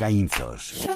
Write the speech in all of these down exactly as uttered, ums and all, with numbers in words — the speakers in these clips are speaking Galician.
Caínzos.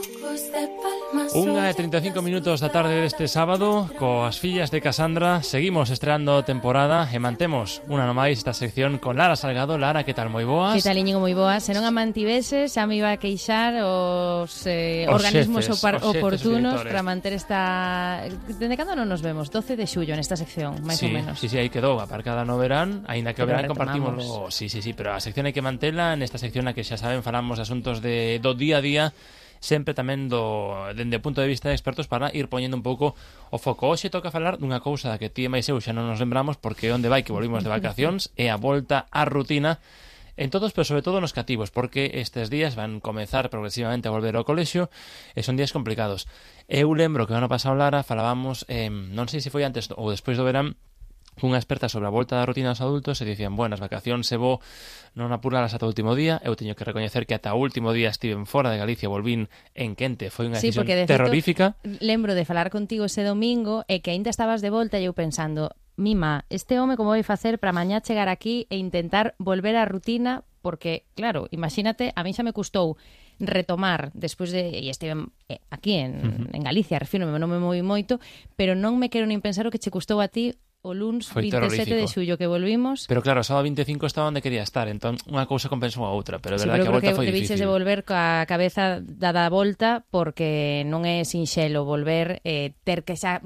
Unha e trinta e cinco minutos da tarde deste sábado, coas fillas de Casandra, seguimos estreando temporada e mantemos unha no máis esta sección con Lara Salgado. Lara, que tal, moi boas? Que tal, Íñigo, moi boas. Se non a mantiveses, xa me iba a queixar os, eh, os organismos xefes, opar, os xefes oportunos editores. para manter esta... Dende cando non nos vemos? doce de xullo nesta sección, máis sí, ou menos. Sí, sí, aí quedou aparcada no verán, aínda que o Pero verán retomamos. compartímoslo. Sí, sí, sí, pero a sección hai que mantela. Nesta sección na que xa saben falamos de asuntos de, do día a día, sempre tamén do dende o punto de vista de expertos para ir poñendo un pouco o foco. Hoxe toca falar dunha cousa da que ti e máis eu xa non nos lembramos porque onde vai que volvimos de vacacións é a volta á rutina en todos, pero sobre todo nos cativos, porque estes días van comezar progresivamente a volver ao colexio e son días complicados. Eu lembro que o ano pasado, Lara, falábamos, eh, non sei se foi antes ou despois do verán, cunha experta sobre a volta da rutina aos adultos e dicían, bueno, as vacacións se vou non apuralas ata o último día. Eu teño que recoñecer que ata o último día estiven fora de Galicia, volvín en quente, foi unha Sí, decisión porque de terrorífica. Feito, lembro de falar contigo ese domingo e que aínda estabas de volta e eu pensando, mima, este home como vai facer para mañá chegar aquí e intentar volver á rutina, porque, claro, imagínate, a mí xa me custou retomar despois de, e estive aquí en, uh-huh. en Galicia, refírome, non me movi moito, pero non me quero nin pensar o que che custou a ti o luns vinte e sete de xullo que volvimos. Pero claro, o sábado vinte e cinco estaba onde quería estar, entón unha cousa compensou a outra, pero é sí, verdade que a volta que foi difícil. Debiches de volver coa cabeza dada a volta, porque non é sinxelo volver, eh, ter que xa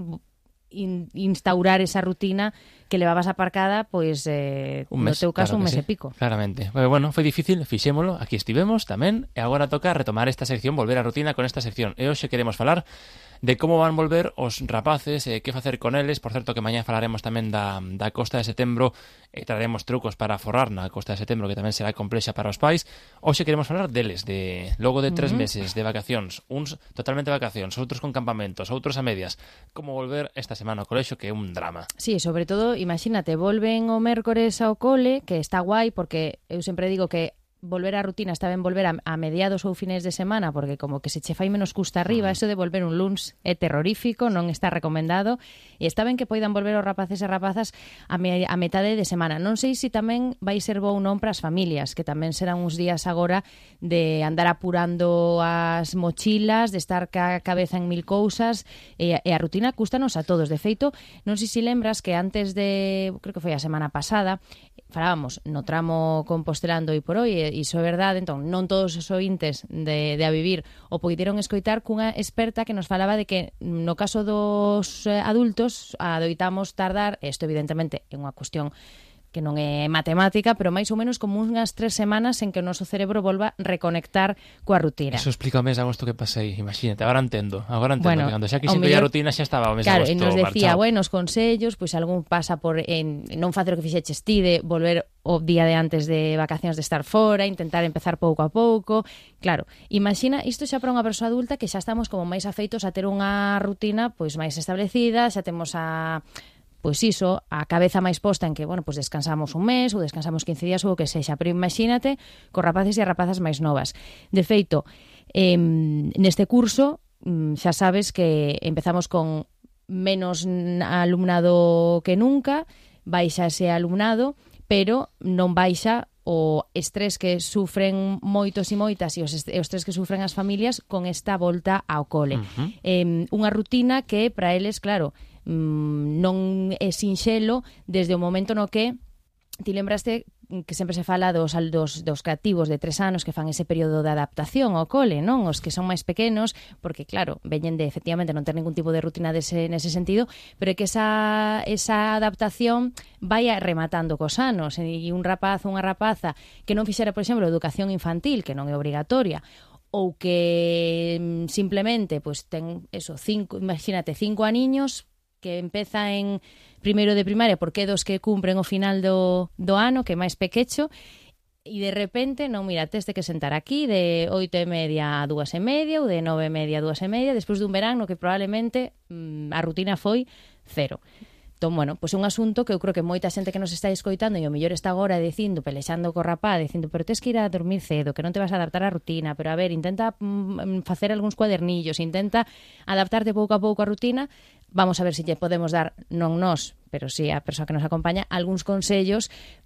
in, instaurar esa rutina que levabas aparcada, pois, eh, un mes, no teu caso, claro un mes sí, e pico. Claramente. Bueno, bueno, foi difícil, fixémolo, aquí estivemos tamén, e agora toca retomar esta sección, volver á rutina con esta sección. E hoxe queremos falar de como van volver os rapaces, eh, que facer con eles. Por certo que mañá falaremos tamén da, da Costa de Setembro e traremos trucos para forrar na Costa de Setembro, que tamén será complexa para os pais. Hoxe queremos falar deles, de logo de tres uh-huh. meses de vacacións, uns totalmente de vacacións, outros con campamentos, outros a medias. Como volver esta semana ao colexio, que é un drama. Sí, sobre todo, imagínate, volven o mércores ao cole, que está guai, porque eu sempre digo que volver á rutina está ben volver a, a mediados ou fines de semana, porque como que se che fai menos custa arriba, uh-huh. eso de volver un luns é terrorífico, non está recomendado, e está ben que poidan volver os rapaces e rapazas a, me, a metade de semana. Non sei se tamén vai ser bo ou non para as familias, que tamén serán uns días agora de andar apurando as mochilas, de estar ca cabeza en mil cousas, e, e a rutina custanos a todos. De feito, non sei se lembras que antes de, creo que foi a semana pasada, falábamos no tramo compostelando e por hoy, e iso é verdade, entón non todos os ointes de, de A Vivir o poideron escoitar cunha experta que nos falaba de que no caso dos adultos adoitamos tardar, isto evidentemente é unha cuestión que non é matemática, pero máis ou menos como unhas tres semanas en que o noso cerebro volva a reconectar coa rutina. Eso explica o mes de agosto que pasei, imagínate, agora entendo, agora entendo, bueno, que cando xa quixen mellor... a rutina xa estaba o mes claro, de agosto marchado. Claro, e nos decía, marchado. bueno, os consellos, pois pues, algún pasa por en, non facer o que fixeches ti de volver o día de antes de vacacións de estar fora, intentar empezar pouco a pouco. Claro, imagina, isto xa para unha persoa adulta que xa estamos como máis afeitos a ter unha rutina pois máis establecida, xa temos a pois iso, a cabeza máis posta en que, bueno, pois descansamos un mes ou descansamos quince días ou o que sexa, pero imagínate cos rapaces e rapazas máis novas. De feito, eh, neste curso xa sabes que empezamos con menos alumnado que nunca, baixa ese alumnado, pero non baixa o estrés que sufren moitos e moitas e os estrés que sufren as familias con esta volta ao cole. Uh-huh. Eh, unha rutina que para eles, claro, non é sinxelo desde o momento no que ti lembraste que sempre se fala dos, dos, dos creativos de tres anos que fan ese período de adaptación ao cole, non? Os que son máis pequenos, porque claro, veñen de efectivamente non ter ningún tipo de rutina dese, nese sentido, pero é que esa, esa adaptación vai rematando cos anos, e un rapaz ou unha rapaza que non fixera, por exemplo, educación infantil, que non é obrigatoria, ou que simplemente pues, ten eso, cinco, imagínate, cinco aniños, que empeza en primeiro de primaria, porque é dos que cumpren o final do, do ano, que é máis pequecho, e de repente, non, mira, tes de que sentar aquí de oito e media a dúas e media, ou de nove e media a dúas e media, despois dun verán no que probablemente mmm, a rutina foi cero. Entón, bueno, pois é un asunto que eu creo que moita xente que nos está escoitando e o mellor está agora dicindo, pelexando co rapaz, dicindo, pero tes que ir a dormir cedo, que non te vas a adaptar á rutina, pero a ver, intenta mm, facer algúns cuadernillos, intenta adaptarte pouco a pouco á rutina. Vamos a ver se lle podemos dar, non nós, pero si a persoa que nos acompaña, algúns consellos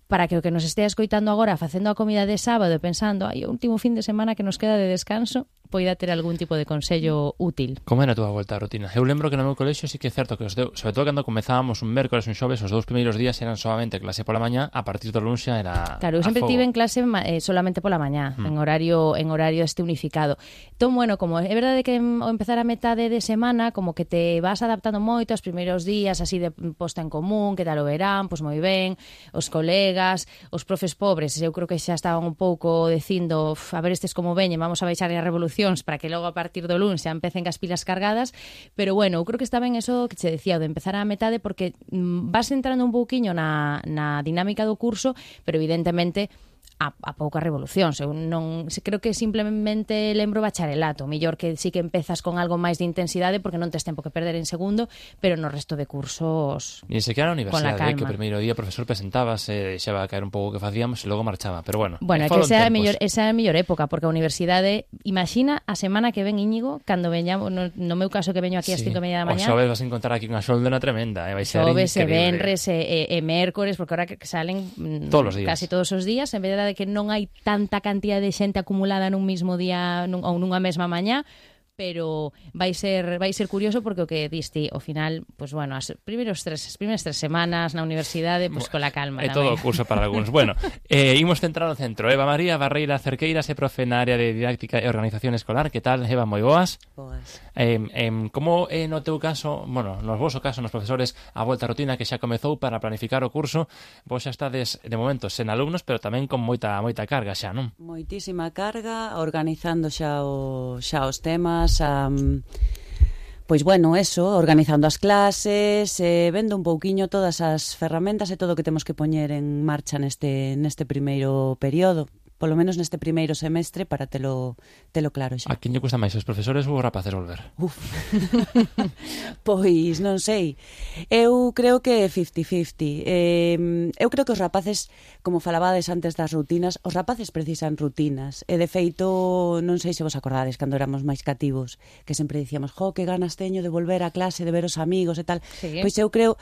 para que o que nos estea escoitando agora facendo a comida de sábado e pensando, ai, o último fin de semana que nos queda de descanso, poida ter algún tipo de consello útil. Como era a túa volta á rutina? Eu lembro que no meu colexio sí que é certo que os deu, sobre todo cando comezábamos un mércoles, un xoves, os dous primeiros días eran solamente clase pola mañá, a partir do luns xa era Claro, eu sempre tive en clase eh, solamente pola mañá, mm. en horario en horario este unificado. Entón, bueno, como é verdade que ao empezar a metade de semana, como que te vas adaptando moito aos primeiros días, así de posta en común, que tal o verán, pois moi ben, os colegas, os profes pobres, eu creo que xa estaban un pouco dicindo, a ver estes como veñen, vamos a baixar as revolucións para que logo a partir do lunes xa empecen as pilas cargadas, pero bueno, eu creo que está ben eso que che decía, de empezar a metade, porque mm, vas entrando un pouquiño na, na dinámica do curso, pero evidentemente a, a poucas revolucións. Eu non, creo que simplemente lembro bacharelato, mellor que sí que empezas con algo máis de intensidade porque non tes tempo que perder en segundo, pero no resto de cursos ni sequera na universidade, eh, que o primeiro día o profesor presentábase, xa va a caer un pouco o que facíamos e logo marchaba, pero bueno. Bueno, é que esa é a mellor, esa é a mellor época, porque a universidade, imagina a semana que ven, Íñigo, cando veñamos, no, no meu caso que veño aquí ás cinco e media da mañá. O xoves vas a encontrar aquí unha xoldena tremenda, eh, vai ser xoves, increíble. Xoves, venres e, e, e mércores, porque ahora que salen todos os días, casi todos os días, en vez de que non hai tanta cantidad de xente acumulada nun mismo día nun, ou nunha mesma mañá, pero vai ser vai ser curioso porque o que diste ao final, pues bueno, as primeiros tres as primeiras tres semanas na universidade, pues con la calma. É todo o curso para algúns. Bueno, eh imos centrar o centro. Eva María Barreira Cerqueiras é profe na área de didáctica e organización escolar. Que tal, Eva? Moi boas. Boas. Eh, eh, como é no teu caso, bueno, no vosso caso, nos profesores, a volta á rutina que xa comezou para planificar o curso, vos xa estades de momento sen alumnos, pero tamén con moita moita carga xa, non? Moitísima carga, organizando xa o xa os temas. Um, pois bueno, eso, organizando as clases, eh, vendo un pouquiño todas as ferramentas e todo o que temos que poñer en marcha neste neste primeiro período, polo menos neste primeiro semestre, para telo, telo claro xa. A quen lle custa máis, os profesores ou os rapaces volver? Uf. Pois non sei. Eu creo que fifty fifty. Eh, eu creo que os rapaces, como falabades antes das rutinas, os rapaces precisan rutinas. E de feito, non sei se vos acordades cando éramos máis cativos, que sempre dicíamos, jo, que ganas teño de volver a clase, de ver os amigos e tal. Sí. Pois eu creo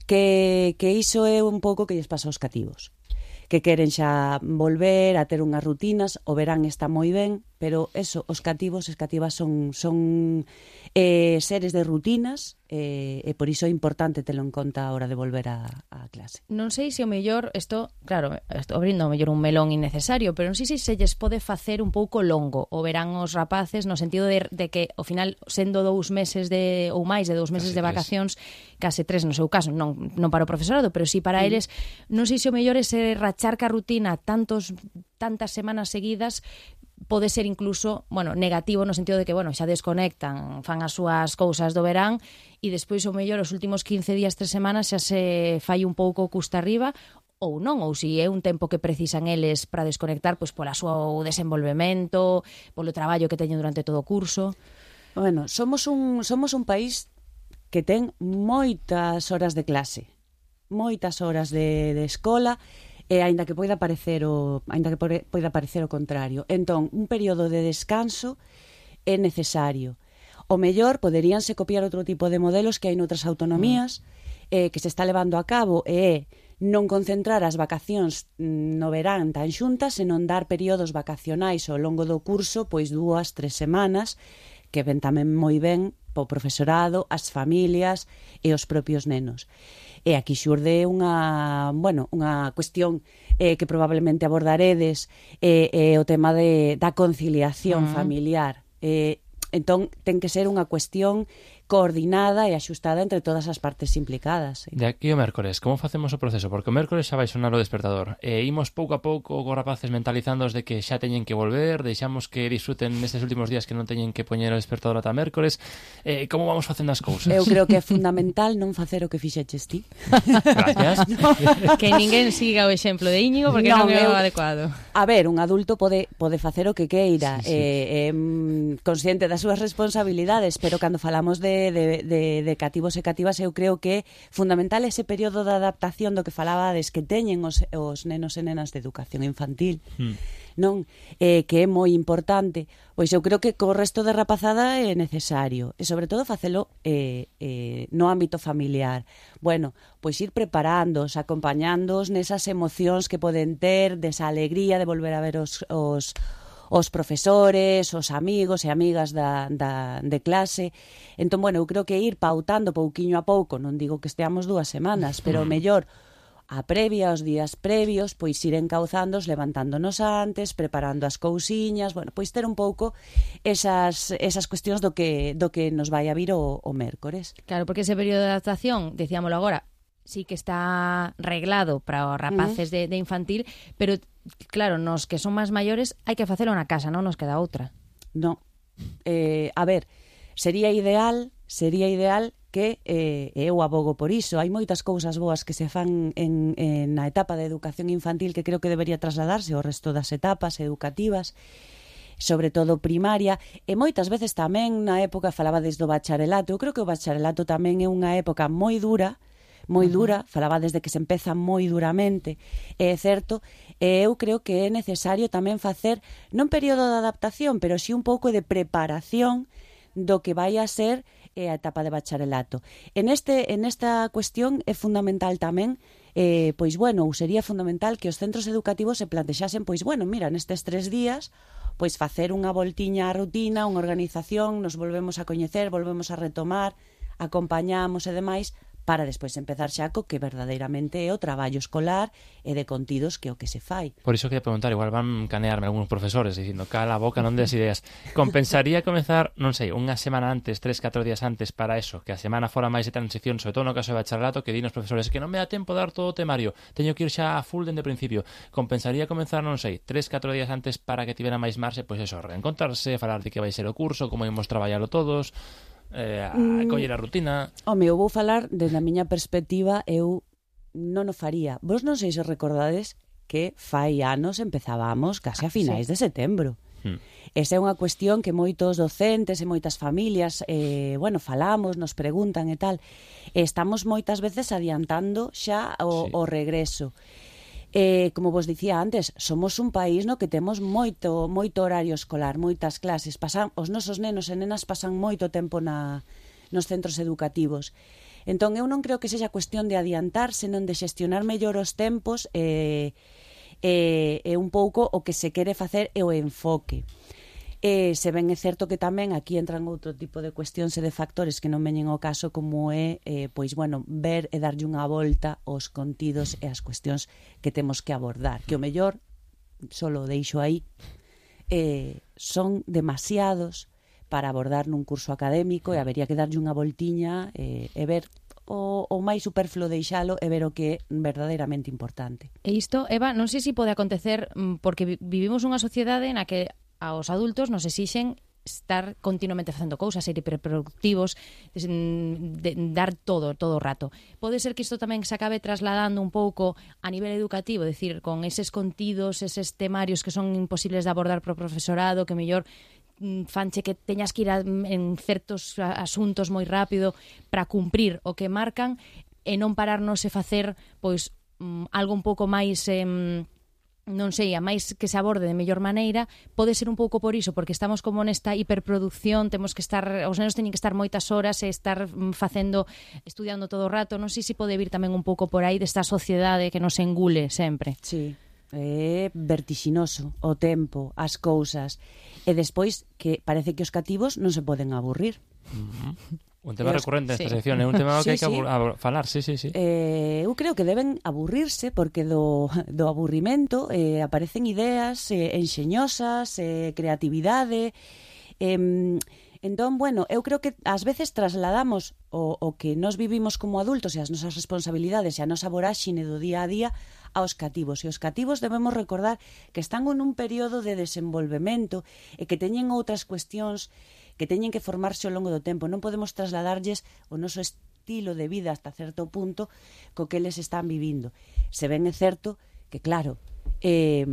que, que iso é un pouco que lles pasa aos cativos, que queren xa volver a ter unhas rutinas. O verán está moi ben, pero eso, os cativos, as cativas son son eh, seres de rutinas, eh, e por iso é importante telo en conta a hora de volver a, a clase. Non sei se o mellor, isto, claro, estou abrindo o mellor un melón innecesario, pero non sei se se lles pode facer un pouco longo o verán os rapaces, no sentido de, de que ao final, sendo dous meses de ou máis de dous meses case de vacacións, tres. case tres no seu caso, non, non para o profesorado, pero sí para mm. eles, non sei se o mellor é se rachar ca rutina tantos tantas semanas seguidas pode ser incluso, bueno, negativo no sentido de que, bueno, xa desconectan, fan as súas cousas do verán e despois o mellor os últimos quince días, tres semanas xa se fai un pouco custa arriba, ou non, ou se é un tempo que precisan eles para desconectar, pois pola súa desenvolvemento, polo traballo que teñen durante todo o curso. Bueno, somos un somos un país que ten moitas horas de clase, moitas horas de, de escola, e aínda que poida parecer o aínda que poida parecer o contrario. Entón, un período de descanso é necesario. O mellor poderíanse copiar outro tipo de modelos que hai noutras autonomías, mm. eh, que se está levando a cabo, e é non concentrar as vacacións no verán tan xuntas, senón dar períodos vacacionais ao longo do curso, pois dúas, tres semanas, que ven tamén moi ben o profesorado, as familias e os propios nenos. E aquí xurde unha, bueno, unha cuestión eh, que probablemente abordaredes, eh, eh, o tema de, da conciliación uh-huh. familiar. Eh, entón, ten que ser unha cuestión coordinada e axustada entre todas as partes implicadas. De aquí o mércores, como facemos o proceso? Porque o mércores xa vai sonar o despertador. E imos pouco a pouco cos rapaces mentalizándoos de que xa teñen que volver, deixamos que disfruten nestes últimos días que non teñen que poñer o despertador ata mércores. Eh, como vamos facendo as cousas? Eu creo que é fundamental non facer o que fixeches ti. Gracias. No. Que ninguén siga o exemplo de Íñigo porque non, non é o adecuado. A ver, un adulto pode pode facer o que queira, sí, sí. Eh, eh, consciente das súas responsabilidades, pero cando falamos de De, de, de cativos e cativas, eu creo que é fundamental ese período de adaptación do que falabades que teñen os, os nenos e nenas de educación infantil. Mm. non, eh, que é moi importante, pois eu creo que co resto de rapazada é necesario, e sobre todo facelo eh, eh, no ámbito familiar. Bueno, pois ir preparándoos, acompañándoos nesas emocións que poden ter, desa alegría de volver a ver os, os, os profesores, os amigos e amigas da, da, de clase. Entón, bueno, eu creo que ir pautando pouquiño a pouco, non digo que esteamos dúas semanas, pero mellor a previa, os días previos, pois ir encauzándoos, levantándonos antes, preparando as cousiñas, bueno, pois ter un pouco esas, esas cuestións do que, do que nos vai a vir o, o mércores. Claro, porque ese período de adaptación, decíamoslo agora, sí que está reglado para os rapaces uh -huh. de, de infantil, pero claro, nos que son máis maiores hai que facelo na casa, non nos queda outra. No, eh, a ver, sería ideal, sería ideal que eh, eu abogo por iso. Hai moitas cousas boas que se fan en, en na etapa de educación infantil que creo que debería trasladarse ao resto das etapas educativas, sobre todo primaria, e moitas veces tamén na época falaba desde o bacharelato. Eu creo que o bacharelato tamén é unha época moi dura, moi dura, uh-huh. falaba desde que se empeza moi duramente, é certo, e eu creo que é necesario tamén facer non período de adaptación, pero si un pouco de preparación do que vai a ser é a etapa de bacharelato. En este en esta cuestión é fundamental tamén, eh, pois bueno, ou sería fundamental que os centros educativos se plantexasen, pois bueno, mira, nestes tres días, pois facer unha voltiña á rutina, unha organización, nos volvemos a coñecer, volvemos a retomar, acompañamos e demais, para despois empezar xa co que verdadeiramente é o traballo escolar e de contidos que é o que se fai. Por iso queria preguntar, igual van canearme algúns profesores dicindo, cala a boca, non des ideas. Compensaría comenzar, non sei, unha semana antes, tres, catro días antes para eso, que a semana fora máis de transición, sobre todo no caso de bacharelato, que di nos profesores que non me dá tempo de dar todo o temario, teño que ir xa a full dende o principio. Compensaría comenzar, non sei, tres, catro días antes para que tivera máis marxe, pois eso, reencontrarse, falar de que vai ser o curso, como imos traballalo todos, eh, a mm. coller a rutina. Home, eu vou falar desde a miña perspectiva, eu non o faría. Vos non sei se recordades que fai anos empezábamos case a finais sí. de setembro. Hmm. Esa é unha cuestión que moitos docentes e moitas familias eh, bueno, falamos, nos preguntan e tal. E estamos moitas veces adiantando xa o, sí. o regreso. Eh, como vos dicía antes, somos un país no que temos moito moito horario escolar, moitas clases, pasan, os nosos nenos e nenas pasan moito tempo na, nos centros educativos. Entón, eu non creo que sexa cuestión de adiantar, senón de xestionar mellor os tempos e, e, e un pouco o que se quere facer é o enfoque. E se ben é certo que tamén aquí entran outro tipo de cuestións e de factores que non veñen ao caso, como é, eh, pois, bueno, ver e darlle unha volta aos contidos e as cuestións que temos que abordar, que o mellor, solo deixo aí, eh, son demasiados para abordar nun curso académico e habería que darlle unha voltiña eh, e ver o, o máis superfluo deixalo e ver o que é verdadeiramente importante. E isto, Eva, non sei se pode acontecer porque vivimos unha sociedade na que aos adultos nos exixen estar continuamente facendo cousas, ser hiperproductivos, de, de, dar todo, todo o rato. Pode ser que isto tamén se acabe trasladando un pouco a nivel educativo, decir, con eses contidos, eses temarios que son imposibles de abordar pro profesorado, que mellor fanche que teñas que ir a, en certos asuntos moi rápido para cumprir o que marcan e non pararnos e facer pois algo un pouco máis... Eh, non sei, a máis que se aborde de mellor maneira, pode ser un pouco por iso, porque estamos como nesta hiperproducción, temos que estar, os nenos teñen que estar moitas horas e estar facendo, estudiando todo o rato, non sei se pode vir tamén un pouco por aí desta sociedade que nos engule sempre. Sí, é vertixinoso o tempo, as cousas, e despois que parece que os cativos non se poden aburrir. Uh-huh. Un tema recurrente nesta sí. sección, é un tema que sí, hai que sí. abur- falar, sí, sí, sí. Eh, eu creo que deben aburrirse porque do, do aburrimento eh, aparecen ideas eh, enxeñosas, eh, creatividade. Eh, entón, bueno, eu creo que ás veces trasladamos o, o que nos vivimos como adultos e as nosas responsabilidades e a nosa voráxine do día a día aos cativos. E os cativos debemos recordar que están en un período de desenvolvemento e que teñen outras cuestións que teñen que formarse ao longo do tempo. Non podemos trasladarlles o noso estilo de vida hasta certo punto co que eles están vivindo. Se ben é certo que, claro, eh,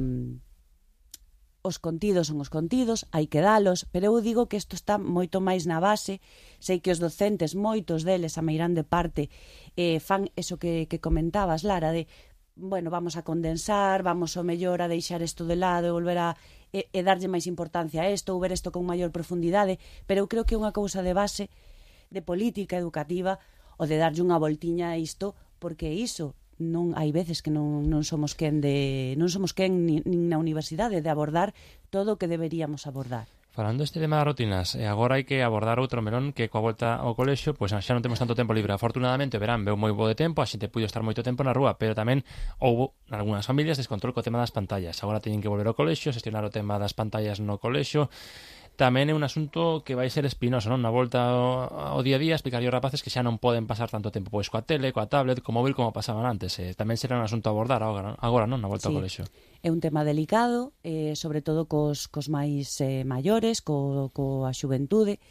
os contidos son os contidos, hai que dalos, pero eu digo que isto está moito máis na base. Sei que os docentes, moitos deles, a meirande parte, eh, fan eso que, que comentabas, Lara, de bueno, vamos a condensar, vamos o mellor a deixar isto de lado e volver a e, e darlle máis importancia a isto ou ver isto con maior profundidade, pero eu creo que é unha cousa de base de política educativa o de darlle unha voltiña a isto, porque iso non hai veces que non, non somos quen de non somos quen nin, nin na universidade de abordar todo o que deberíamos abordar. Falando este tema das rutinas, e agora hai que abordar outro melón que coa volta ao colexio, pois xa non temos tanto tempo libre. Afortunadamente, o verán veu moi bo de tempo, a xente puido estar moito tempo na rúa, pero tamén houbo algunhas familias descontrol co tema das pantallas. Agora teñen que volver ao colexio, xestionar o tema das pantallas no colexio. Tamén é un asunto que vai ser espinoso, non? Na volta ao, ao día a día, explicar aos rapaces que xa non poden pasar tanto tempo pois coa tele, coa tablet, co móvil como pasaban antes. Eh, tamén será un asunto a abordar agora, agora non? Na volta sí. ao colexio. É un tema delicado, eh, sobre todo cos, cos máis eh, maiores, co, coa xuventude.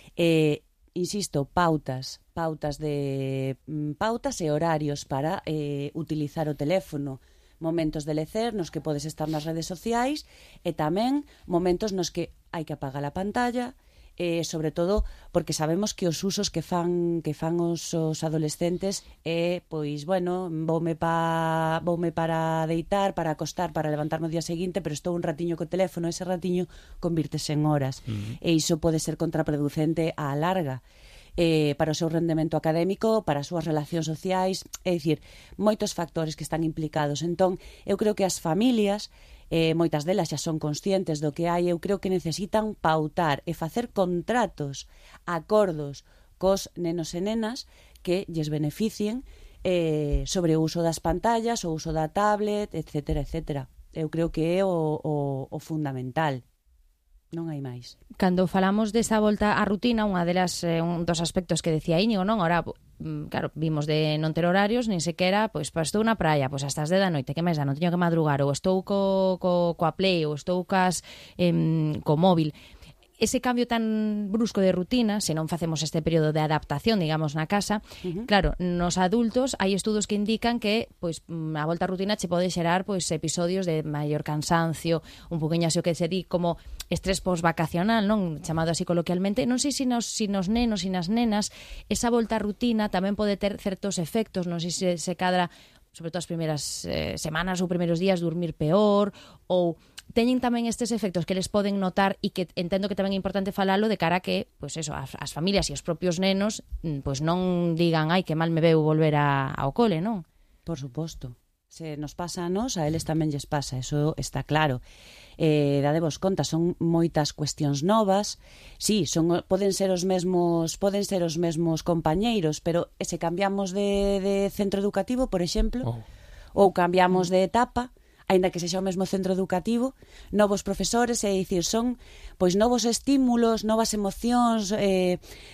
Eh, insisto, pautas, pautas de pautas e horarios para eh, utilizar o teléfono, momentos de lecer nos que podes estar nas redes sociais e tamén momentos nos que hai que apagar a pantalla, eh, sobre todo porque sabemos que os usos que fan que fan os, os adolescentes é, pois, bueno, voume, pa, voume para deitar, para acostar, para levantarme o día seguinte, pero estou un ratiño co teléfono, ese ratiño convírtese en horas. Uh-huh. E iso pode ser contraproducente á larga. Eh, para o seu rendemento académico, para as súas relacións sociais, é dicir, moitos factores que están implicados. Entón, eu creo que as familias, eh, moitas delas xa son conscientes do que hai, eu creo que necesitan pautar e facer contratos, acordos cos nenos e nenas que lles beneficien eh, sobre o uso das pantallas, o uso da tablet, etcétera, etcétera. Eu creo que é o, o, o fundamental. Non hai máis. Cando falamos desa volta á rutina, unha delas, eh, un dos aspectos que decía Íñigo, non? Ahora, claro, vimos de non ter horarios, nin sequera, pois, pois estou na praia, pois hasta as dez da noite, que máis dá, non teño que madrugar, ou estou co, co, coa play, ou estou cas, eh, co móvil. Ese cambio tan brusco de rutina, se non facemos este período de adaptación, digamos, na casa, uh-huh. claro, nos adultos hai estudos que indican que pois a volta á rutina che pode xerar pois episodios de maior cansancio, un poquinho así o que se di como estrés posvacacional, non? Chamado así coloquialmente. Non sei se nos, si nos nenos e nas nenas esa volta á rutina tamén pode ter certos efectos, non sei se se cadra, sobre todo as primeiras eh, semanas ou primeiros días, dormir peor, ou teñen tamén estes efectos que les poden notar e que entendo que tamén é importante falalo de cara a que, pois eso, as, as familias e os propios nenos pois non digan, ai, que mal me veu volver a, ao cole, non? Por suposto. Se nos pasa a nos, a eles tamén lles pasa, eso está claro. Eh, dadevos conta, son moitas cuestións novas. Sí, son, poden ser os mesmos, poden ser os mesmos compañeiros, pero se cambiamos de, de centro educativo, por exemplo, oh. ou cambiamos de etapa, aínda que sexa o mesmo centro educativo, novos profesores, é dicir, son pois novos estímulos, novas emocións, eh,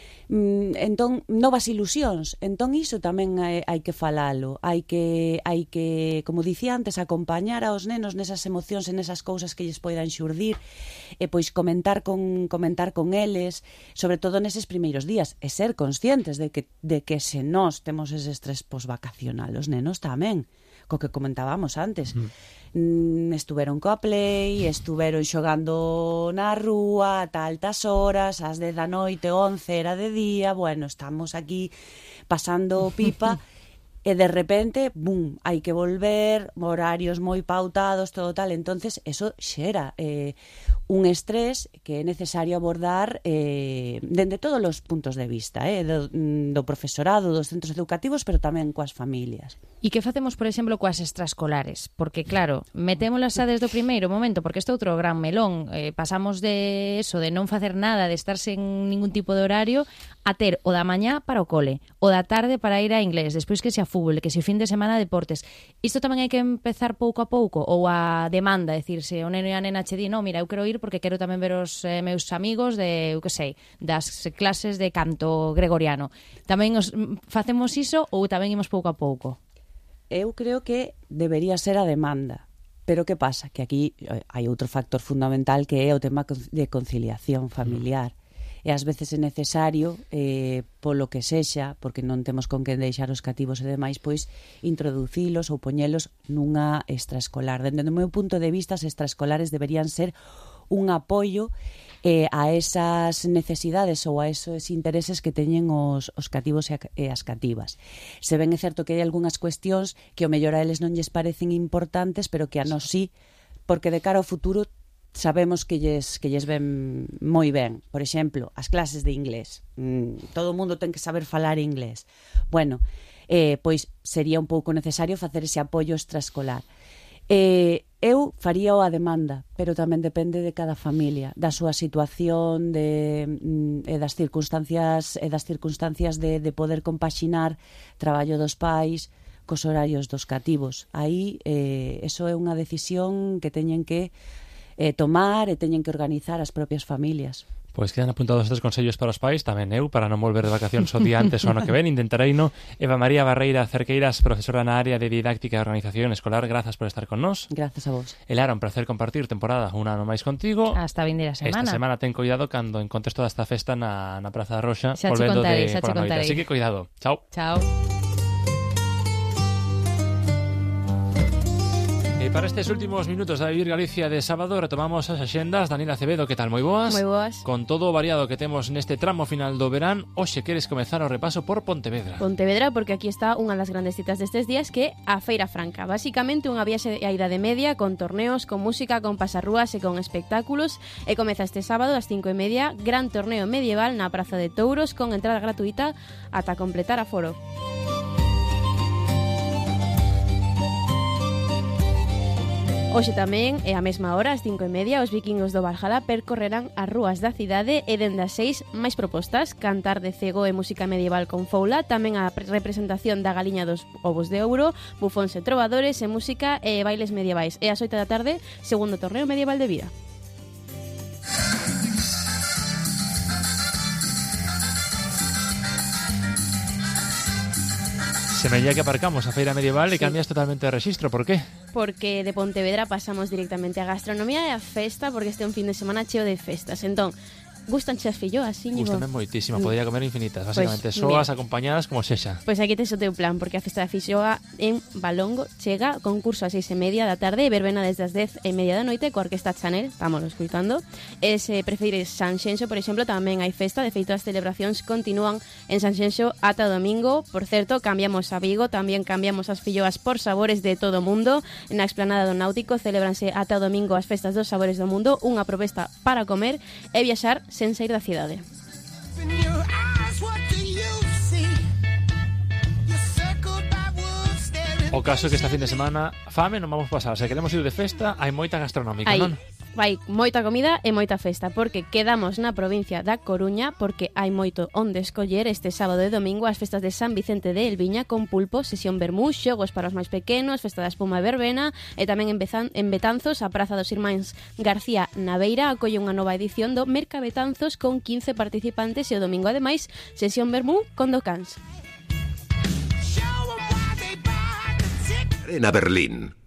entón novas ilusións. Entón iso tamén hai, hai que falalo, hai que hai que, como dicía antes, acompañar aos nenos nesas emocións e nesas cousas que lles poidan xurdir, e pois comentar con comentar con eles, sobre todo neses primeiros días, e ser conscientes de que de que se nós temos ese estrés posvacacional, os nenos tamén, co que comentábamos antes. Mm. Mm, estuveron coa play, estuveron xogando na rúa ata altas horas, ás dez da noite, once era de día, bueno, estamos aquí pasando pipa e de repente, bum, hai que volver, horarios moi pautados, todo tal, entonces eso xera eh, un estrés que é necesario abordar eh, dende todos os puntos de vista, eh, do, do profesorado, dos centros educativos, pero tamén coas familias. E que facemos, por exemplo, coas extraescolares? Porque, claro, metémolas xa desde o primeiro momento, porque este é outro gran melón. Eh, pasamos de eso, de non facer nada, de estar sen ningún tipo de horario, a ter o da mañá para o cole, o da tarde para ir a inglés, despois que se a fútbol, que se o fin de semana deportes. Isto tamén hai que empezar pouco a pouco, ou a demanda, decirse, o neno e a nena che di, no, mira, eu quero ir porque quero tamén ver os eh, meus amigos de, eu que sei, das clases de canto gregoriano. Tamén os, facemos iso ou tamén imos pouco a pouco? Eu creo que debería ser a demanda. Pero que pasa? Que aquí hai outro factor fundamental que é o tema de conciliación familiar. E ás veces é necesario, eh, polo que sexa, porque non temos con quen deixar os cativos e demais, pois introducilos ou poñelos nunha extraescolar. Dende o meu punto de vista, as extraescolares deberían ser un apoio eh, a esas necesidades ou a esos intereses que teñen os, os cativos e, a, e as cativas. Se ben é certo que hai algunhas cuestións que o mellor a eles non lles parecen importantes, pero que a nós sí, porque de cara ao futuro sabemos que lles, que lles ven moi ben. Por exemplo, as clases de inglés. Mm, todo o mundo ten que saber falar inglés. Bueno, eh, pois sería un pouco necesario facer ese apoio extraescolar. Eh, eu faría a demanda, pero tamén depende de cada familia, da súa situación, de, mm, e das circunstancias e das circunstancias de, de poder compaxinar traballo dos pais cos horarios dos cativos. Aí, eh, eso é unha decisión que teñen que eh, tomar e teñen que organizar as propias familias. Pois quedan apuntados estes consellos para os pais, tamén eu, para non volver de vacacións o día antes o ano que ven, intentarei no. Eva María Barreira Cerqueiras, profesora na área de Didáctica e Organización Escolar, grazas por estar con nós. Grazas a vos. E Lara, un placer compartir temporada un ano máis contigo. Hasta a vindeira semana. Esta semana ten cuidado cando encontres toda esta festa na, na Praza da Roxa, xa volvendo contarei, de xa pola noite. contarei. Así que cuidado. Chao. Chao. E para estes últimos minutos da Vivir Galicia de sábado retomamos as axendas. Daniela Acevedo, que tal? Moi boas? Moi boas. Con todo o variado que temos neste tramo final do verán, hoxe queres comezar o repaso por Pontevedra. Pontevedra, porque aquí está unha das grandes citas destes días, que é a Feira Franca. Basicamente unha viaxe á Idade Media con torneos, con música, con pasarrúas e con espectáculos. E comeza este sábado ás cinco e media, gran torneo medieval na Praza de Touros con entrada gratuita ata completar aforo. Hoxe tamén, e a mesma hora, ás cinco e media, os vikingos do Valhalla percorrerán as rúas da cidade e dende as seis máis propostas: cantar de cego e música medieval con foula, tamén a representación da galiña dos ovos de ouro, bufóns e trovadores e música e bailes medievais. E ás oito da tarde, segundo torneo medieval de vida. Semella que aparcamos a feira medieval e sí. Cambias totalmente de rexistro, por qué? Porque de Pontevedra pasamos directamente a gastronomía e a festa, porque este é un fin de semana cheo de festas. Entón, gústanche as filloas, Íñigo? Gústame moitísimo, podría comer infinitas, basicamente, pues, soas acompañadas como sexa. Pois pues aquí tes o teu plan, porque a festa da filloa en Valongo chega, concurso a seis e media da tarde e verbena desde as dez e media da noite coa Orquesta Chanel, vámonos escuitando. E se prefires Sanxenxo, por exemplo, tamén hai festa, de feito as celebracións continúan en Sanxenxo ata o domingo. Por certo, cambiamos a Vigo, tamén cambiamos as filloas por sabores de todo o mundo. Na explanada do Náutico celebranse ata o domingo as festas dos sabores do mundo, unha proposta para comer e viaxar sen sair da cidade. O caso é que esta fin de semana fame non vamos pasar. Se queremos ir de festa, hai moita gastronómica, Aí. non? Vai moita comida e moita festa, porque quedamos na provincia da Coruña, porque hai moito onde escoller este sábado e domingo as festas de San Vicente de Elviña con pulpo, sesión vermú, xogos para os máis pequenos, festa da espuma e verbena, e tamén en, Bezan, en Betanzos, a Praza dos Irmáns García na Beira acolle unha nova edición do Merca Betanzos con quince participantes e o domingo ademais sesión vermú con docans. Arena Berlín.